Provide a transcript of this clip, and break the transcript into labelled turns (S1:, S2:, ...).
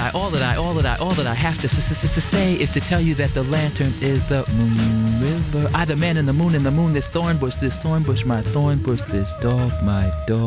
S1: that I have to say is to tell you that the lantern is the moon river. I, the man in the moon this thorn bush, my thorn bush, this dog, my dog.